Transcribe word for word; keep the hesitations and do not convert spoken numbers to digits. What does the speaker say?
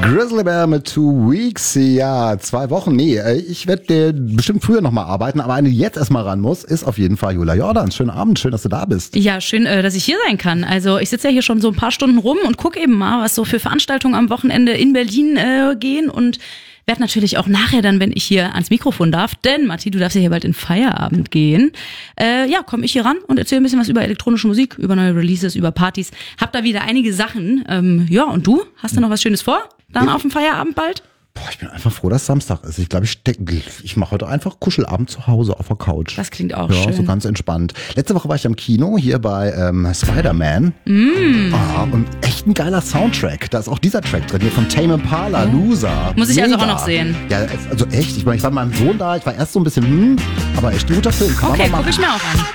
Grizzly Bear mit Two Weeks, ja, zwei Wochen, nee, ich werde bestimmt früher nochmal arbeiten, aber eine, die jetzt erstmal ran muss, ist auf jeden Fall Julia Jordans. Schönen Abend, schön, dass du da bist. Ja, schön, dass ich hier sein kann. Also ich sitze ja hier schon so ein paar Stunden rum und gucke eben mal, was so für Veranstaltungen am Wochenende in Berlin äh, gehen und werde natürlich auch nachher dann, wenn ich hier ans Mikrofon darf, denn Matti, du darfst ja hier bald in Feierabend gehen, äh, ja, komme ich hier ran und erzähle ein bisschen was über elektronische Musik, über neue Releases, über Partys. Hab da wieder einige Sachen. Ähm, ja, und du? Hast du noch was Schönes vor? Dann auf dem Feierabend bald? Boah, ich bin einfach froh, dass Samstag ist. Ich glaube, ich, ich mache heute einfach Kuschelabend zu Hause auf der Couch. Das klingt auch ja, schön. Ja, so ganz entspannt. Letzte Woche war ich am Kino, hier bei ähm, Spider-Man. Mm. Ah, und echt ein geiler Soundtrack. Da ist auch dieser Track drin, hier von Tame Impala, oh. Loser. Muss ich Mega. also auch noch sehen. Ja, also echt. Ich meine, ich war mit meinem Sohn da, ich war erst so ein bisschen, hm, aber echt ein guter Film. Kann okay, man mal guck ich mir auch an.